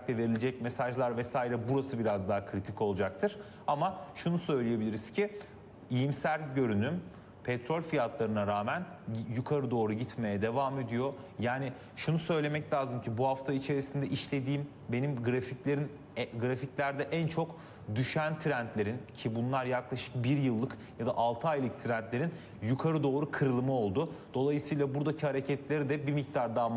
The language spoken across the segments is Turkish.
özellikle verilecek mesajlar vesaire, burası biraz daha kritik olacaktır. Ama şunu söyleyebiliriz ki iyimser görünüm petrol fiyatlarına rağmen yukarı doğru gitmeye devam ediyor. Yani şunu söylemek lazım ki bu hafta içerisinde işlediğim benim grafiklerde en çok düşen trendlerin, ki bunlar yaklaşık 1 yıllık ya da 6 aylık trendlerin yukarı doğru kırılımı oldu. Dolayısıyla buradaki hareketleri de bir miktar daha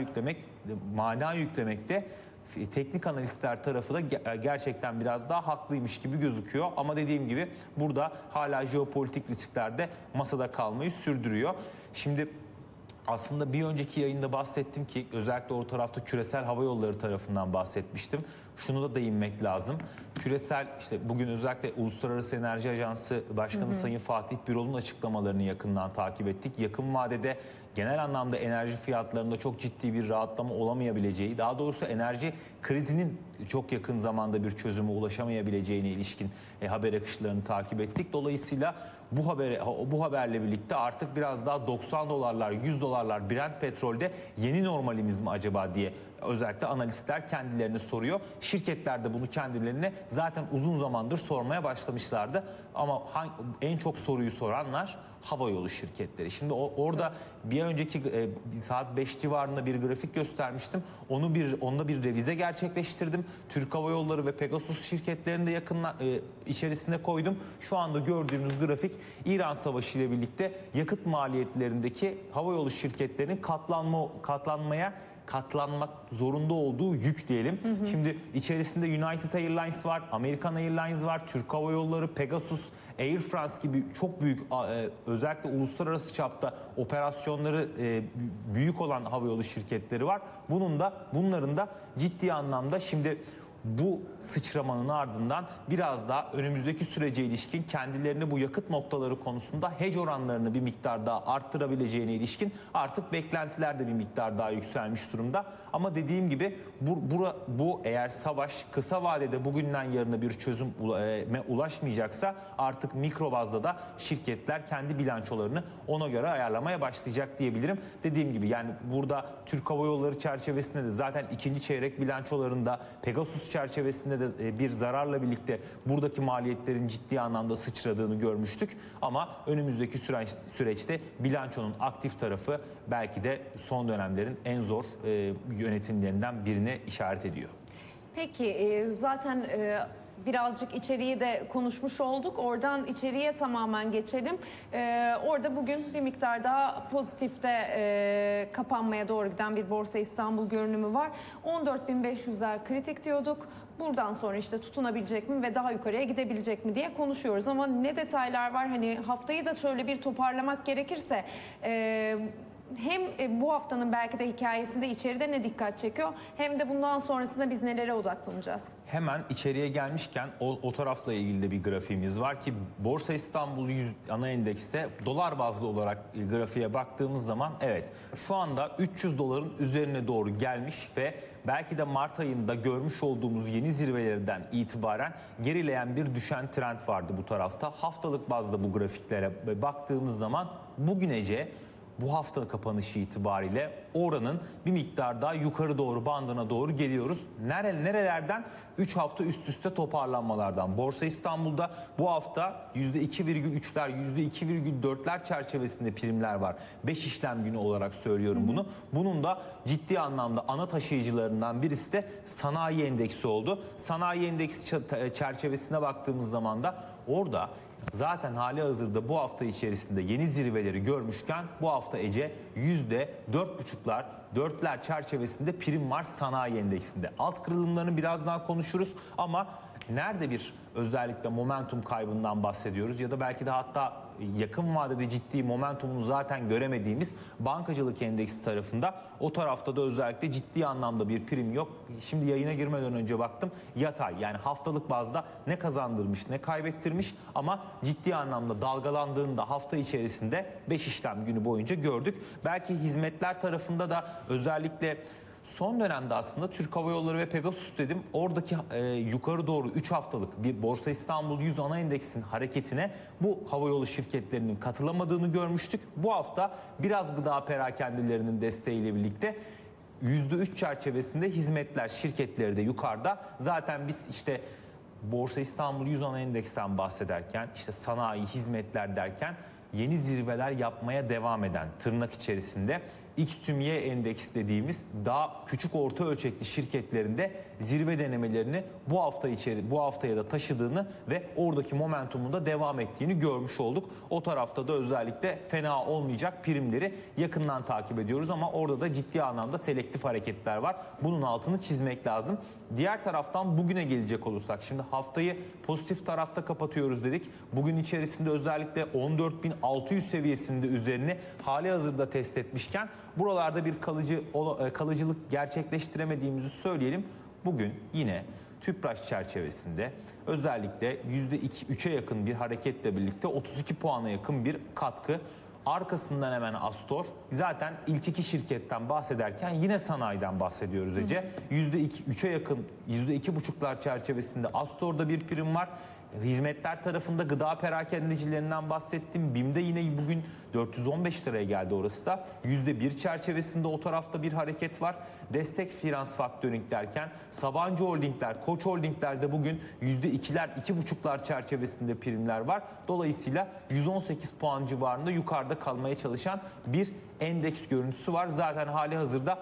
mana yüklemekte teknik analistler tarafı da gerçekten biraz daha haklıymış gibi gözüküyor. Ama dediğim gibi burada hala jeopolitik riskler de masada kalmayı sürdürüyor. Şimdi aslında bir önceki yayında bahsettim ki özellikle o tarafta küresel hava yolları tarafından bahsetmiştim. Şunu da değinmek lazım. Küresel, işte bugün özellikle Uluslararası Enerji Ajansı Başkanı Sayın Fatih Birol'un açıklamalarını yakından takip ettik. Yakın vadede genel anlamda enerji fiyatlarında çok ciddi bir rahatlama olamayabileceği, daha doğrusu enerji krizinin çok yakın zamanda bir çözüme ulaşamayabileceğine ilişkin haber akışlarını takip ettik. Dolayısıyla bu haberle birlikte artık biraz daha 90 dolarlar, 100 dolarlar Brent petrolde yeni normalimiz mi acaba diye özellikle analistler kendilerini soruyor. Şirketler de bunu kendilerine zaten uzun zamandır sormaya başlamışlardı. Ama en çok soruyu soranlar havayolu şirketleri. Şimdi orada bir önceki saat 5 civarında bir grafik göstermiştim. Onda bir revize gerçekleştirdim. Türk Hava Yolları ve Pegasus şirketlerini de içerisine koydum. Şu anda gördüğümüz grafik İran Savaşı ile birlikte yakıt maliyetlerindeki havayolu şirketlerinin katlanmak zorunda olduğu yük diyelim. Şimdi içerisinde United Airlines var, American Airlines var, Türk Hava Yolları, Pegasus, Air France gibi çok büyük özellikle uluslararası çapta operasyonları büyük olan havayolu şirketleri var. Bunların da ciddi anlamda şimdi bu sıçramanın ardından biraz daha önümüzdeki sürece ilişkin kendilerini bu yakıt noktaları konusunda hedge oranlarını bir miktar daha arttırabileceğine ilişkin artık beklentiler de bir miktar daha yükselmiş durumda. Ama dediğim gibi bu eğer savaş kısa vadede bugünden yarına bir çözüme ulaşmayacaksa artık mikro bazda da şirketler kendi bilançolarını ona göre ayarlamaya başlayacak diyebilirim. Dediğim gibi yani burada Türk Hava Yolları çerçevesinde de zaten ikinci çeyrek bilançolarında Pegasus çerçevesinde de bir zararla birlikte buradaki maliyetlerin ciddi anlamda sıçradığını görmüştük. Ama önümüzdeki süreçte bilançonun aktif tarafı belki de son dönemlerin en zor yönetimlerinden birine işaret ediyor. Peki zaten birazcık içeriği de konuşmuş olduk. Oradan içeriye tamamen geçelim. Orada bugün bir miktar daha pozitifte kapanmaya doğru giden bir Borsa İstanbul görünümü var. 14.500'ler kritik diyorduk. Buradan sonra işte tutunabilecek mi ve daha yukarıya gidebilecek mi diye konuşuyoruz. Ama ne detaylar var? Hani haftayı da şöyle bir toparlamak gerekirse hem bu haftanın belki de hikayesinde içeride ne dikkat çekiyor hem de bundan sonrasında biz nelere odaklanacağız? Hemen içeriye gelmişken o tarafla ilgili de bir grafiğimiz var ki Borsa İstanbul 100 ana endekste dolar bazlı olarak grafiğe baktığımız zaman evet şu anda 300 doların üzerine doğru gelmiş ve belki de Mart ayında görmüş olduğumuz yeni zirvelerden itibaren gerileyen bir düşen trend vardı bu tarafta. Haftalık bazda bu grafiklere baktığımız zaman bugünece bu hafta kapanışı itibariyle oranın bir miktar daha yukarı doğru bandına doğru geliyoruz. Nerelerden? 3 hafta üst üste toparlanmalardan. Borsa İstanbul'da bu hafta %2,3'ler, %2,4'ler çerçevesinde primler var. 5 işlem günü olarak söylüyorum bunu. Bunun da ciddi anlamda ana taşıyıcılarından birisi de sanayi endeksi oldu. Sanayi endeksi çerçevesine baktığımız zaman da orada zaten hali hazırda bu hafta içerisinde yeni zirveleri görmüşken bu hafta %4,5'lar, 4'ler çerçevesinde prim var sanayi endeksinde. Alt kırılımlarını biraz daha konuşuruz ama nerede bir özellikle momentum kaybından bahsediyoruz ya da belki de hatta yakın vadede ciddi momentumunu zaten göremediğimiz bankacılık endeksi tarafında o tarafta da özellikle ciddi anlamda bir prim yok. Şimdi yayına girmeden önce baktım yatay yani haftalık bazda ne kazandırmış ne kaybettirmiş ama ciddi anlamda dalgalandığını da hafta içerisinde 5 işlem günü boyunca gördük. Belki hizmetler tarafında da özellikle son dönemde aslında Türk Hava Yolları ve Pegasus dedim. Oradaki yukarı doğru 3 haftalık bir Borsa İstanbul 100 ana endeksin hareketine bu havayolu şirketlerinin katılamadığını görmüştük. Bu hafta biraz gıda perakendelerinin desteğiyle birlikte %3 çerçevesinde hizmetler şirketleri de yukarıda. Zaten biz işte Borsa İstanbul 110 endeksten bahsederken, işte sanayi, hizmetler derken yeni zirveler yapmaya devam eden, tırnak içerisinde X tüm Y endeks dediğimiz daha küçük orta ölçekli şirketlerinde zirve denemelerini bu haftaya da taşıdığını ve oradaki momentumun da devam ettiğini görmüş olduk. O tarafta da özellikle fena olmayacak primleri yakından takip ediyoruz ama orada da ciddi anlamda selektif hareketler var. Bunun altını çizmek lazım. Diğer taraftan bugüne gelecek olursak, şimdi haftayı pozitif tarafta kapatıyoruz dedik. Bugün içerisinde özellikle 14.600 seviyesinde üzerini hali hazırda test etmişken buralarda bir kalıcılık gerçekleştiremediğimizi söyleyelim. Bugün yine Tüpraş çerçevesinde özellikle %3'e yakın bir hareketle birlikte 32 puana yakın bir katkı. Arkasından hemen Astor. Zaten ilk iki şirketten bahsederken yine sanayiden bahsediyoruz Ece. %3'e yakın, %2,5'lar çerçevesinde Astor'da bir prim var. Hizmetler tarafında gıda perakendecilerinden bahsettim. BİM'de yine bugün 415 liraya geldi orası da. %1 çerçevesinde o tarafta bir hareket var. Destek finans faktörink derken Sabancı Holdingler, Koç Holdingler'de bugün %2'ler, 2,5'lar çerçevesinde primler var. Dolayısıyla 118 puan civarında yukarıda kalmaya çalışan bir endeks görüntüsü var. Zaten hali hazırda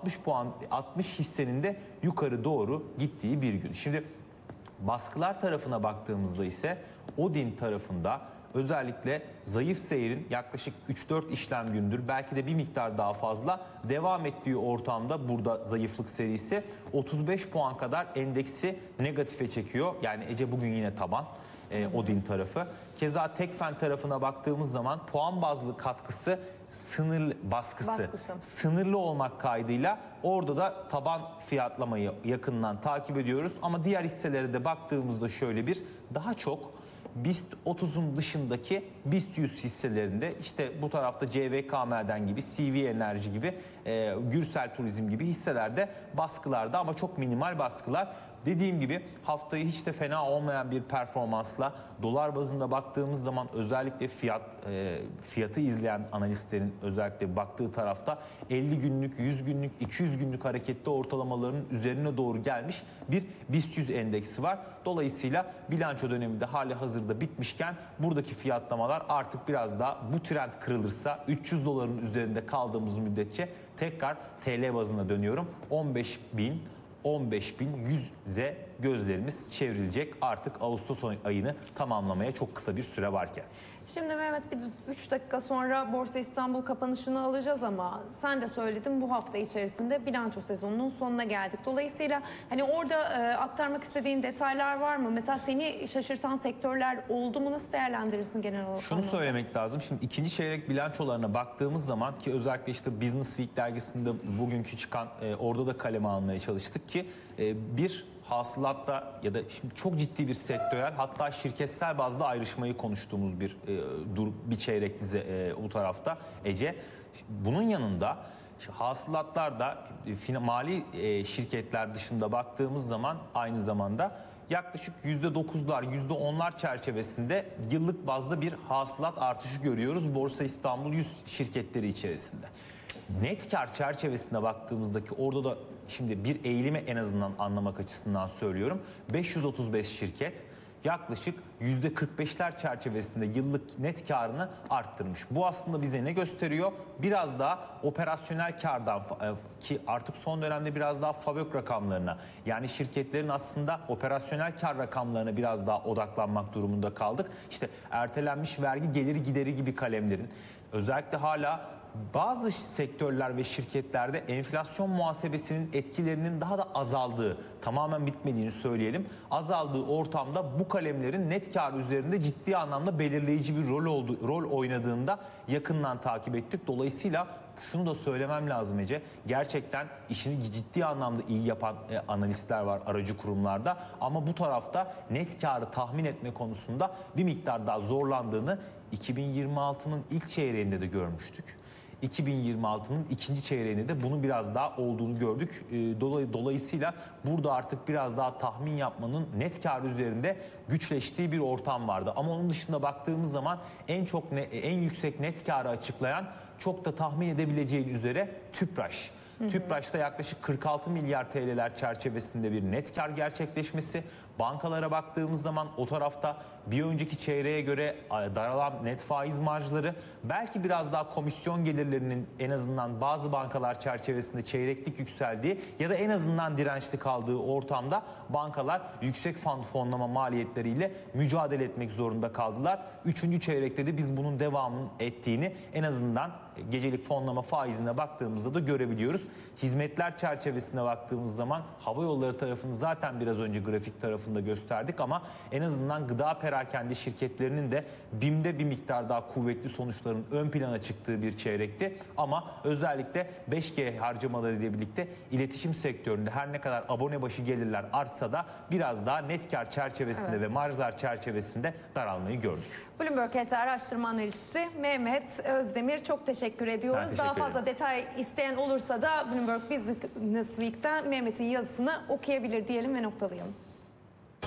60 hissenin de yukarı doğru gittiği bir gün. Şimdi baskılar tarafına baktığımızda ise Odin tarafında özellikle zayıf seyrin yaklaşık 3-4 işlem gündür, belki de bir miktar daha fazla devam ettiği ortamda burada zayıflık serisi 35 puan kadar endeksi negatife çekiyor. Yani Ece bugün yine taban Odin tarafı. Keza Tekfen tarafına baktığımız zaman puan bazlı katkısı baskısı sınırlı olmak kaydıyla orada da taban fiyatlamayı yakından takip ediyoruz. Ama diğer hisselere de baktığımızda şöyle bir daha çok BIST 30'un dışındaki BIST 100 hisselerinde işte bu tarafta CVKM'den gibi, CV Enerji gibi, Gürsel Turizm gibi hisselerde baskılarda ama çok minimal baskılar. Dediğim gibi haftayı hiç de fena olmayan bir performansla dolar bazında baktığımız zaman özellikle fiyatı izleyen analistlerin özellikle baktığı tarafta 50 günlük, 100 günlük, 200 günlük hareketli ortalamaların üzerine doğru gelmiş bir BIST 100 endeksi var. Dolayısıyla bilanço dönemi de hali hazırda bitmişken buradaki fiyatlamalar artık biraz daha bu trend kırılırsa 300 doların üzerinde kaldığımız müddetçe tekrar TL bazına dönüyorum. 15.100'e gözlerimiz çevrilecek artık Ağustos ayını tamamlamaya çok kısa bir süre varken. Şimdi Mehmet, bir 3 dakika sonra Borsa İstanbul kapanışını alacağız ama sen de söyledin, bu hafta içerisinde bilanço sezonunun sonuna geldik. Dolayısıyla hani orada aktarmak istediğin detaylar var mı? Mesela seni şaşırtan sektörler oldu mu? Nasıl değerlendirirsin genel olarak? Şunu söylemek lazım. Şimdi ikinci çeyrek bilançolarına baktığımız zaman ki özellikle işte Business Week dergisinde bugünkü çıkan orada da kaleme almaya çalıştık ki bir hasılatta ya da şimdi çok ciddi bir sektörel hatta şirketsel bazda ayrışmayı konuştuğumuz bir çeyrek dizi bu tarafta Ece. Bunun yanında hasılatlarda mali şirketler dışında baktığımız zaman aynı zamanda yaklaşık %9'lar, %10'lar çerçevesinde yıllık bazda bir hasılat artışı görüyoruz Borsa İstanbul 100 şirketleri içerisinde. Net kar çerçevesinde baktığımızdaki orada da şimdi bir eğilimi en azından anlamak açısından söylüyorum. 535 şirket yaklaşık %45'ler çerçevesinde yıllık net karını arttırmış. Bu aslında bize ne gösteriyor? Biraz daha operasyonel kardan ki artık son dönemde biraz daha FAVÖK rakamlarına, yani şirketlerin aslında operasyonel kar rakamlarına biraz daha odaklanmak durumunda kaldık. İşte ertelenmiş vergi geliri gideri gibi kalemlerin özellikle hala bazı sektörler ve şirketlerde enflasyon muhasebesinin etkilerinin daha da azaldığı, tamamen bitmediğini söyleyelim, azaldığı ortamda bu kalemlerin net kar üzerinde ciddi anlamda belirleyici bir rol oynadığında yakından takip ettik. Dolayısıyla şunu da söylemem lazım Ece, gerçekten işini ciddi anlamda iyi yapan analistler var aracı kurumlarda ama bu tarafta net karı tahmin etme konusunda bir miktar daha zorlandığını 2026'nın ilk çeyreğinde de görmüştük. 2026'nın ikinci çeyreğinde de bunun biraz daha olduğunu gördük. Dolayısıyla burada artık biraz daha tahmin yapmanın net kar üzerinde güçleştiği bir ortam vardı. Ama onun dışında baktığımız zaman en yüksek net karı açıklayan, çok da tahmin edebileceğin üzere Tüpraş. Tüpraş'ta yaklaşık 46 milyar TL'ler çerçevesinde bir net kar gerçekleşmesi. Bankalara baktığımız zaman o tarafta bir önceki çeyreğe göre daralan net faiz marjları, belki biraz daha komisyon gelirlerinin en azından bazı bankalar çerçevesinde çeyreklik yükseldiği ya da en azından dirençli kaldığı ortamda bankalar yüksek fonlama maliyetleriyle mücadele etmek zorunda kaldılar. Üçüncü çeyrekte de biz bunun devamının ettiğini en azından gecelik fonlama faizine baktığımızda da görebiliyoruz. Hizmetler çerçevesine baktığımız zaman hava yolları tarafını zaten biraz önce grafik tarafında gösterdik ama en azından gıda perakende şirketlerinin de BİM'de bir miktar daha kuvvetli sonuçların ön plana çıktığı bir çeyrekti. Ama özellikle 5G harcamaları ile birlikte iletişim sektöründe her ne kadar abone başı gelirler artsa da biraz daha net kar çerçevesinde ve marjlar çerçevesinde daralmayı gördük. Bloomberg HT araştırma analisti Mehmet Özdemir, çok teşekkür ediyoruz. Ben teşekkür Daha fazla ederim. detay isteyen olursa da Bloomberg Business Week'ten Mehmet'in yazısını okuyabilir diyelim ve noktalayalım.